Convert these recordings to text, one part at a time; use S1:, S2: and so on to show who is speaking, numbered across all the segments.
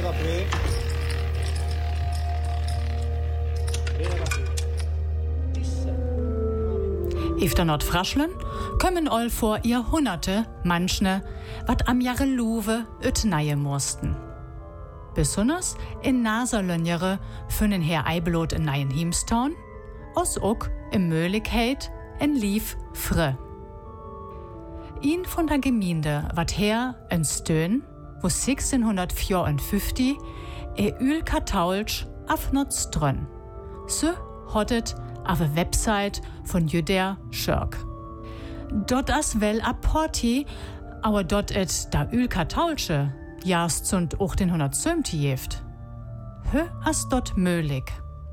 S1: Efter Nordfraschlen kommen all vor Jahrhunderte manchne, wat am Jahre Luwe üt neie mussten. Besonders in Naserlönjere fünnen her Eibelot in neien Himstown, aus ook im Möglichkeit en Lief fre. Ihn von der Gemeinde wat her en Stön, wo 1654 Ül-Katholsch auf Nordströn. So hottet auf der Website von Jüder Schörk. Dort as well apporti, aber dort et da Ül-Katholsche jast zund 1870 jeft. Hö as dort möglich.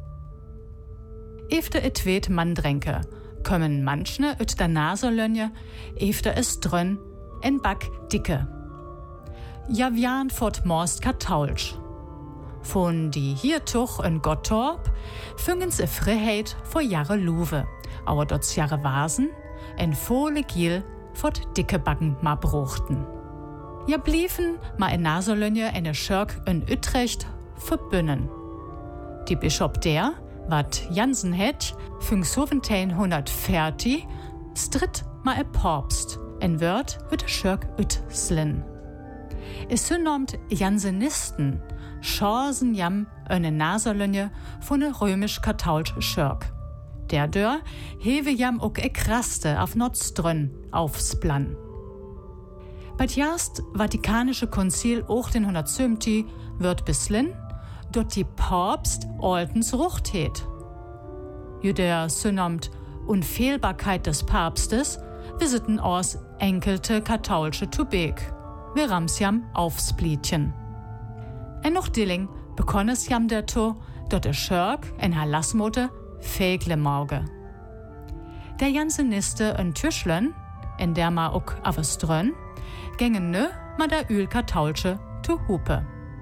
S1: Efter et weet Mandränke, kommen manchne üt der Naserlönje, efter es drön en Back dicke. Ja wian fort morst Katholsch. Von die hier tuch in Gottorp füngens e Friheit vor Jahre Luwe, aber dort Jahre Vasen en Fohle Giel fort dicke Backen ma bruchten. Ja bliefen ma in Naserlönje eine Schörk in Utrecht verbünnen. Die Bischof der, wat Jansen het, fünng 1740 stritt ma e Papst, en Wörd üt Schörk Utslin. Es synomt Jansenisten, Chancen jam eine Naserlönje von ne römisch-katholsch Schörk. Der dör hewe jam ook e Kraste auf Nordströn aufs Plan. Bei Jast Vatikanische Konzil 1870 wird bislin dort die Papst Oltens Rucht het. Jüder synomt Unfehlbarkeit des Papstes visiten aus enkelte katholsche Tubek. Wir rams jam aufsplitchen. En noch Dilling bekonnes jam der to, dort der Schörk en Halasmote fegle Mauge. Der Janseniste en Türschlen, en der ma ook aveströn, gängen nö ma der Ül-Katholsche to Hupe.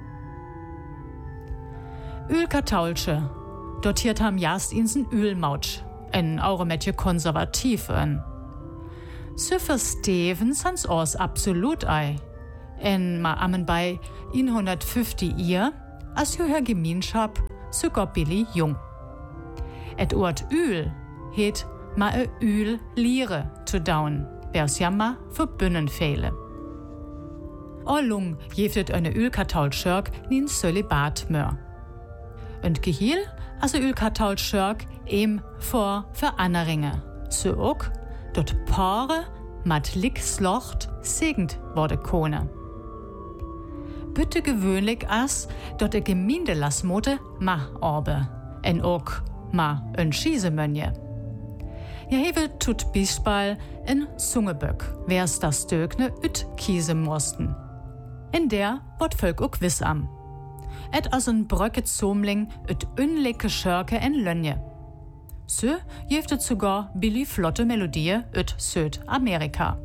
S1: Ül-Katholsche, dort hiert ham jast insen Ölmautsch, en aure metje konservativ en. So versteven sans os absolut ei. En ma ammen bei 150 Jahr, as höher Gemeinschaft sogar Billy Jung. Et Ort Öl het ma e Öl Lire zu daun, wers jammer verbünnen fehle. Allung jeftet eine Ül-Katholschörk nin Sölibat mör. Und gehiel as e Ül-Katholschörk em vor Aneringe. So ook dort Paare mat Lickslocht segend wurde Kone. Bitte gewöhnlich as dort der Gemeindelasmote ma orbe, en ook ma en Schiesemönje. Ja hewe tut Bispal en Zungeböck, wers das Dögne üt kiese mussten. In der wort Völk ook wiss am. Et as en Bröcke Zomling üt unlicke Schörke en Lönje. So jeftet sogar Billy flotte Melodie üt Südamerika.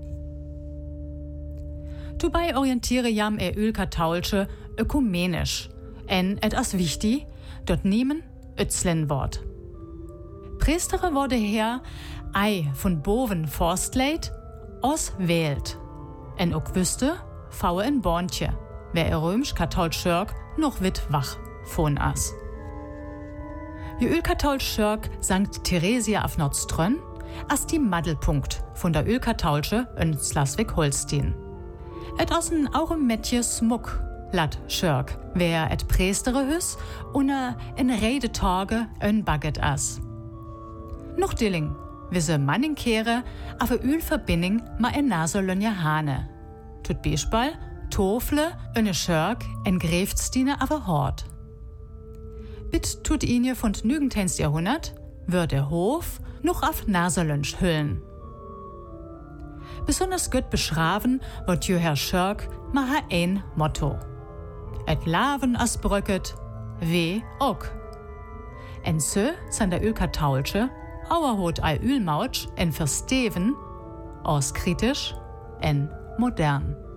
S1: Dabei orientiere jam Ül-Katholsche ökumenisch, en et as wichtig, dort niemen Ötzlen Wort. Priestere wurde her ei von Boven Forstleit aus wählt, en ook wüsste, faue in Borntje, wer römisch-katholsch Schörk noch wit wach von as. Die Ül-Katholsch Schörk St. Theresia auf Nordströn as die Maddelpunkt von der Ül-Katholsche in Schleswig-Holstein. Et ossen auch im Metje Smuck lat Schörk, wer et Priestere hüs una in Redetage en Bagget as. Noch Dilling, wisse Manninkehre auf Ölverbinding ma en Naserlönje Hane. Tut Beispiel Tofle eine Schörk en Gräftsdiene auf Hort. Bit tut inje von 19. Jahrhundert wird der Hof noch auf Naserlönsch hüllen. Besonders gut beschraven wird Herr Schörk ma ein Motto. Et laven as bröcket, weh ook. En so san der Ül-Katholsche auerhot ei Ölmautsch en versteven, aus kritisch en modern.